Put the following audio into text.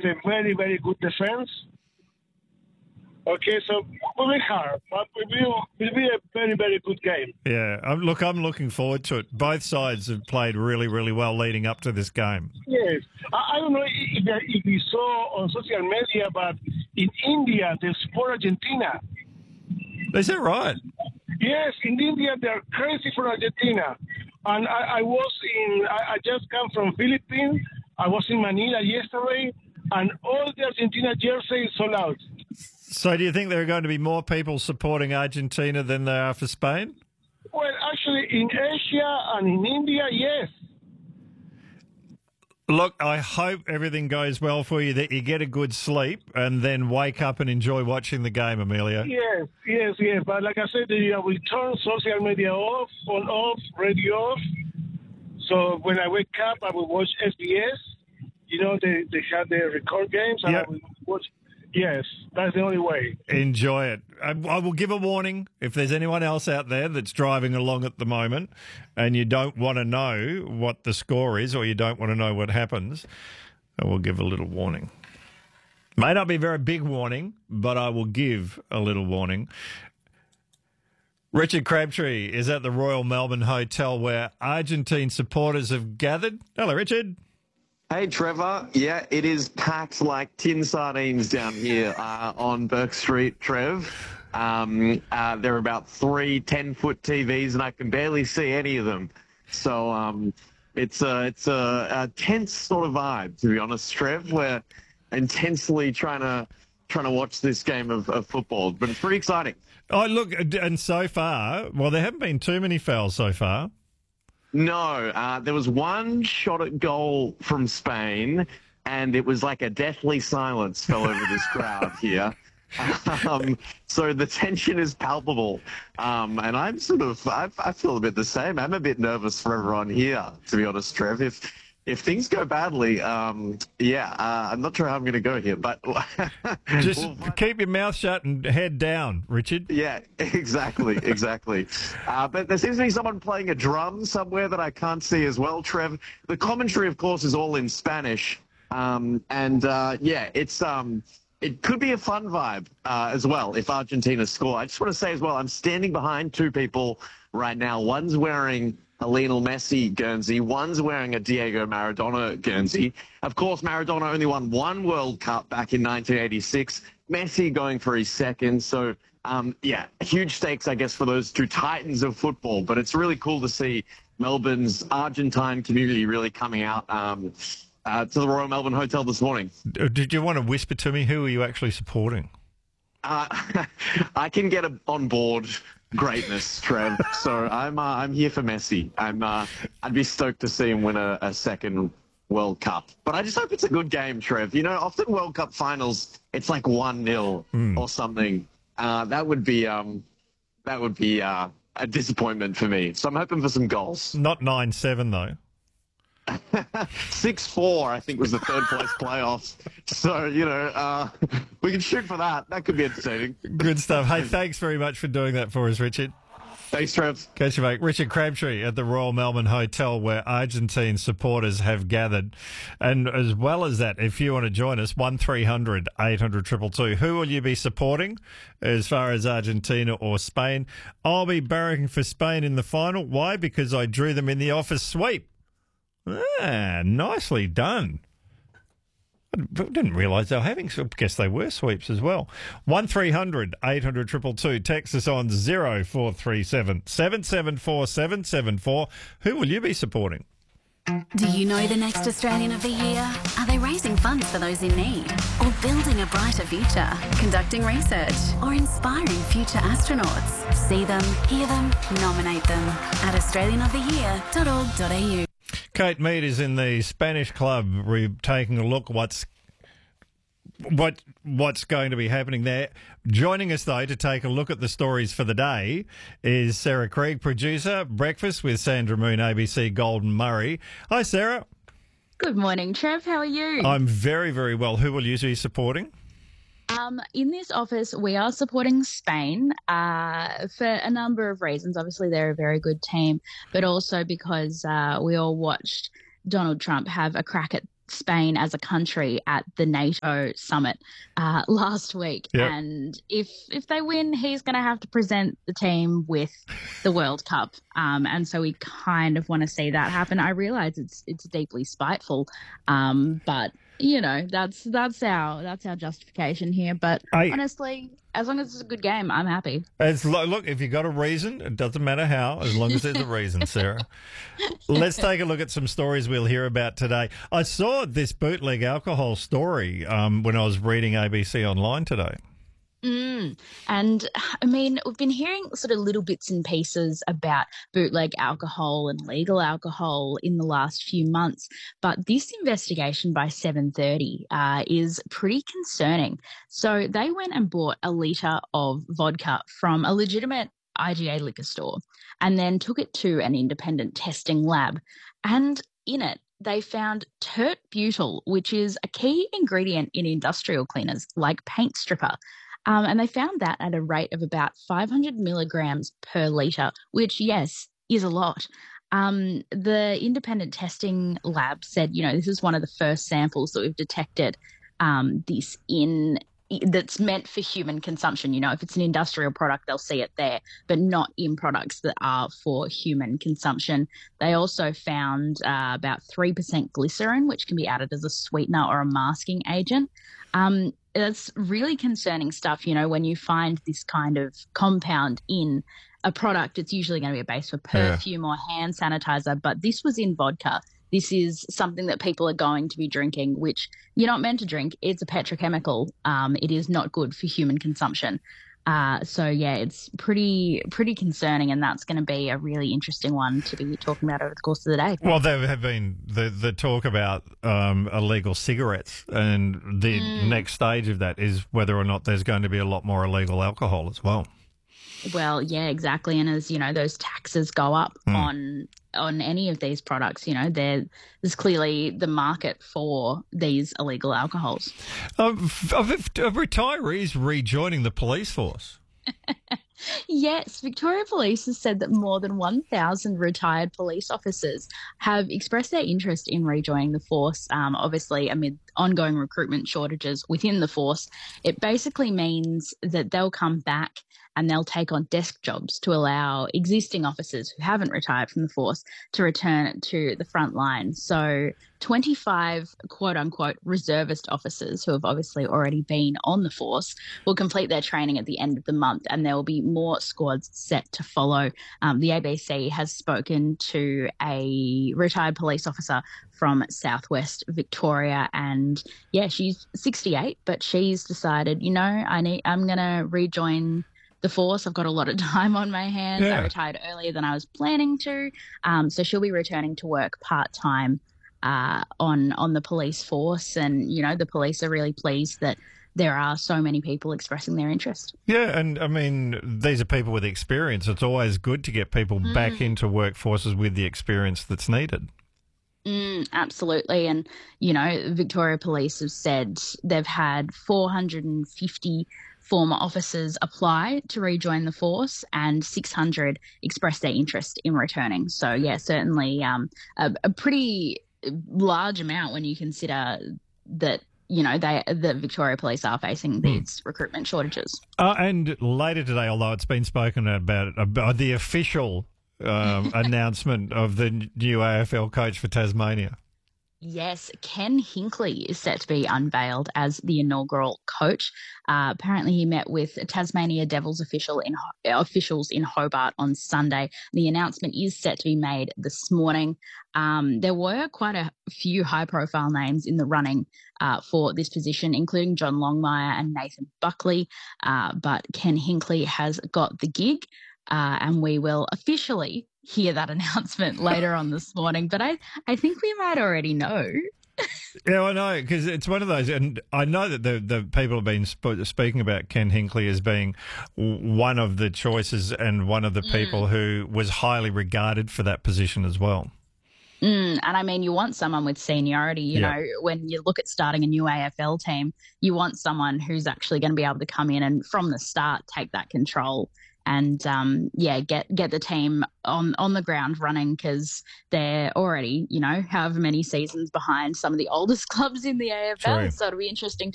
a very, very good defense. Okay, so we'll be hard, but it'll be a very, very good game. Yeah, I'm looking forward to it. Both sides have played really, really well leading up to this game. Yes. I don't know if you saw on social media, but in India, they support Argentina. Is that right? Yes, in India, they're crazy for Argentina. And I just come from Philippines. I was in Manila yesterday, and all the Argentina jerseys sold out. So do you think there are going to be more people supporting Argentina than there are for Spain? Well, actually, in Asia and in India, yes. Look, I hope everything goes well for you, that you get a good sleep and then wake up and enjoy watching the game, Emilio. Yes. But like I said, we turn social media off, phone off, radio off. So when I wake up, I will watch SBS. You know, they have the record games, and I will watch. Yes, that's the only way. Enjoy it. I will give a warning if there's anyone else out there that's driving along at the moment and you don't want to know what the score is or you don't want to know what happens, I will give a little warning. May not be a very big warning, but I will give a little warning. Richard Crabtree is at the Royal Melbourne Hotel where Argentine supporters have gathered. Hello, Richard. Hey, Trevor. Yeah, it is packed like tin sardines down here on Burke Street, Trev. There are about 3 10-foot TVs, and I can barely see any of them. So it's a tense sort of vibe, to be honest, Trev. We're intensely trying to watch this game of football, but it's pretty exciting. Oh, look, and so far, well, there haven't been too many fouls so far. No, there was one shot at goal from Spain, and it was like a deathly silence fell over this crowd here. So the tension is palpable, and I'm I feel a bit the same. I'm a bit nervous for everyone here, to be honest, Trev. If things go badly, I'm not sure how I'm going to go here, but just keep your mouth shut and head down, Richard. Yeah, exactly. But there seems to be someone playing a drum somewhere that I can't see as well, Trev. The commentary, of course, is all in Spanish, it could be a fun vibe as well if Argentina score. I just want to say as well, I'm standing behind 2 people right now. One's wearing a Lionel Messi Guernsey. One's wearing a Diego Maradona Guernsey. Of course, Maradona only won 1 World Cup back in 1986. Messi going for his second. So, huge stakes, I guess, for those 2 titans of football. But it's really cool to see Melbourne's Argentine community really coming out to the Royal Melbourne Hotel this morning. Did you want to whisper to me who are you actually supporting? I can get on board greatness, Trev. So I'm here for Messi. I'd be stoked to see him win a second World Cup. But I just hope it's a good game, Trev. You know, often World Cup finals, it's like 1-0 or something. That would be a disappointment for me. So I'm hoping for some goals. Not 9-7 though. 6-4, I think, was the third place playoffs. So, we can shoot for that. That could be entertaining. Good stuff. Hey, thanks very much for doing that for us, Richard. Thanks, Trev. Catch you, mate. Richard Crabtree at the Royal Melbourne Hotel where Argentine supporters have gathered. And as well as that, if you want to join us, 1300 800 222. Who will you be supporting as far as Argentina or Spain? I'll be barracking for Spain in the final. Why? Because I drew them in the office sweep. Nicely done. I didn't realise they were having, I guess they were sweeps as well. 1300 800 222. Text us on 0437 774 774. Who will you be supporting? Do you know the next Australian of the Year? Are they raising funds for those in need? Or building a brighter future? Conducting research? Or inspiring future astronauts? See them, hear them, nominate them at australianoftheyear.org.au. Kate Mead is in the Spanish club. We're taking a look what's going to be happening there. Joining us, though, to take a look at the stories for the day is Sarah Krieg, producer, Breakfast with Sandra Moon, ABC Golden Murray. Hi, Sarah. Good morning, Trev. How are you? I'm very, very well. Who will you be supporting? In this office, we are supporting Spain for a number of reasons. Obviously, they're a very good team, but also because we all watched Donald Trump have a crack at Spain as a country at the NATO summit last week. Yep. And if they win, he's going to have to present the team with the World Cup. And so we kind of want to see that happen. I realize it's deeply spiteful, but you know, that's our justification here. But honestly, as long as it's a good game, I'm happy. Look, if you got a reason, it doesn't matter how, as long as there's a reason, Sarah. Let's take a look at some stories we'll hear about today. I saw this bootleg alcohol story when I was reading ABC Online today. And I mean, we've been hearing sort of little bits and pieces about bootleg alcohol and legal alcohol in the last few months, but this investigation by 7:30 is pretty concerning. So they went and bought a litre of vodka from a legitimate IGA liquor store and then took it to an independent testing lab. And in it, they found tert-butyl, which is a key ingredient in industrial cleaners like paint stripper. And they found that at a rate of about 500 milligrams per litre, which, yes, is a lot. The independent testing lab said, you know, this is one of the first samples that we've detected this in that's meant for human consumption. You know, if it's an industrial product, they'll see it there, but not in products that are for human consumption. They also found about 3% glycerin, which can be added as a sweetener or a masking agent. That's really concerning stuff. You know, when you find this kind of compound in a product, it's usually going to be a base for perfume or hand sanitizer, but this was in vodka. This is something that people are going to be drinking, which you're not meant to drink. It's a petrochemical. It is not good for human consumption. So, yeah, it's pretty concerning, and that's going to be a really interesting one to be talking about over the course of the day. Well, there have been the talk about illegal cigarettes, and the next stage of that is whether or not there's going to be a lot more illegal alcohol as well. Well, yeah, exactly. And as you know, those taxes go up on any of these products, you know, there's clearly the market for these illegal alcohols. Of retirees rejoining the police force. Yes, Victoria Police has said that more than 1,000 retired police officers have expressed their interest in rejoining the force, obviously amid ongoing recruitment shortages within the force. It basically means that they'll come back and they'll take on desk jobs to allow existing officers who haven't retired from the force to return to the front line. So 25 quote-unquote reservist officers who have obviously already been on the force will complete their training at the end of the month, and there will be more squads set to follow. The ABC has spoken to a retired police officer from Southwest Victoria, and yeah, she's 68, but she's decided, you know, I'm going to rejoin the force. I've got a lot of time on my hands. I retired earlier than I was planning to. So she'll be returning to work part-time on the police force. And, you know, the police are really pleased that there are so many people expressing their interest. Yeah, and I mean, these are people with experience. It's always good to get people back into workforces with the experience that's needed. Absolutely. And, you know, Victoria Police have said they've had 450 former officers apply to rejoin the force and 600 express their interest in returning. So, yeah, certainly a pretty large amount when you consider that, you know, the Victoria Police are facing these recruitment shortages. And later today, although it's been spoken about the official announcement of the new AFL coach for Tasmania. Yes, Ken Hinkley is set to be unveiled as the inaugural coach. Apparently, he met with Tasmania Devils officials in Hobart on Sunday. The announcement is set to be made this morning. There were quite a few high-profile names in the running for this position, including John Longmire and Nathan Buckley. But Ken Hinkley has got the gig, and we will officially hear that announcement later on this morning, but I think we might already know. Yeah, I know, because it's one of those, and I know that the people have been speaking about Ken Hinkley as being one of the choices and one of the people who was highly regarded for that position as well. And I mean, you want someone with seniority, you know, when you look at starting a new AFL team, you want someone who's actually going to be able to come in and from the start take that control and get the team on the ground running, because they're already, however many seasons behind some of the oldest clubs in the AFL. True. So it'll be interesting to